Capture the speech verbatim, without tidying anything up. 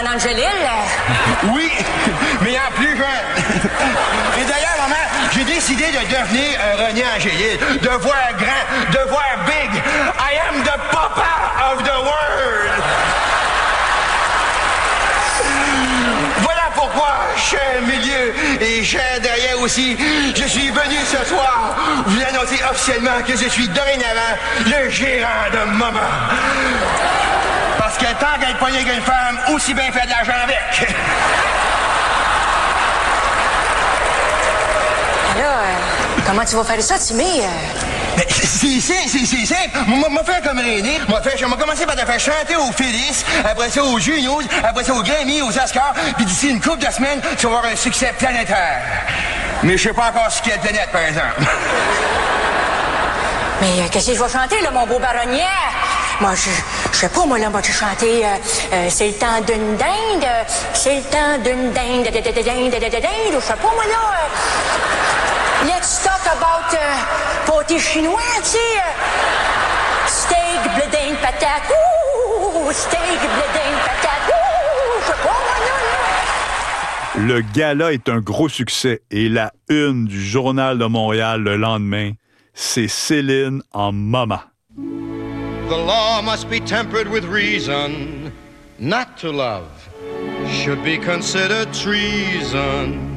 Angelil. Oui, mais en plus jeune. Et d'ailleurs, maman, j'ai décidé de devenir un René Angélil, de voir grand, de voir big. I am the papa of the world. Voilà pourquoi, cher milieu et cher derrière aussi, je suis venu ce soir vous annoncer officiellement que je suis dorénavant le gérant de Maman. Parce que tant qu'elle poignée avec une femme, aussi bien faire de l'argent avec. Alors, euh, comment tu vas faire ça, Timmy? Euh... Mais c'est simple, c'est, c'est simple. Moi, moi, faire comme René. Moi, faire, je vais commencer par te faire chanter aux Phyllis, après ça aux Junos, après ça aux Grammy, aux Oscars, puis d'ici une couple de semaines, tu vas avoir un succès planétaire. Mais je sais pas encore ce qu'il y a de planète, par exemple. Mais euh, qu'est-ce que je vais chanter, là, mon beau baronnier? Moi, je, je sais pas, moi, là, moi, je vais chanter euh, euh, c'est le temps d'une dinde, euh, c'est le temps d'une dinde, de, de, de, dinde, de, de, de, dinde, je sais pas, moi, là. Euh, let's talk about euh, pâté chinois, tu sais. Euh, steak, blé d'Inde, patate, ouh, steak, blé d'Inde, patate, ouh, je sais pas, moi, là, là. Le gala est un gros succès et la une du Journal de Montréal le lendemain, c'est Céline en Maman. The law must be tempered with reason. Not to love should be considered treason.